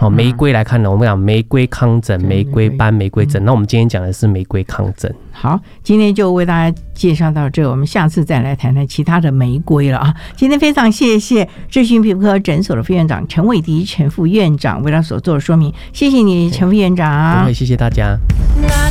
玫瑰来看呢，我们讲玫瑰糠疹、玫瑰斑、玫瑰疹。那我们今天讲的是玫瑰糠疹。 好，今天就为大家介绍到这，我们下次再来谈谈其他的玫瑰了啊。今天非常谢谢智勋皮肤科诊所的副院长陈伟迪陈副院长为他所做的说明，谢谢你陈副院长。 不会，谢谢大家。